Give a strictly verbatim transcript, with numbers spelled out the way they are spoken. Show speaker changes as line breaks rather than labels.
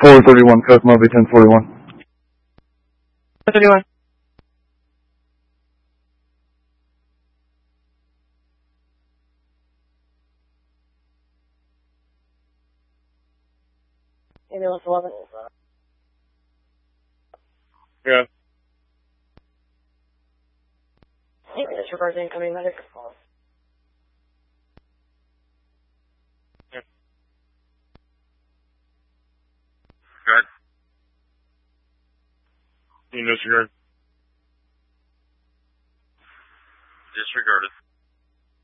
four thirty-one, Cosmo Bay ten forty-one.
four thirty-one. Ambulance eleven.
Yeah.
Disregard incoming medic.
Yeah. Good. You disregard.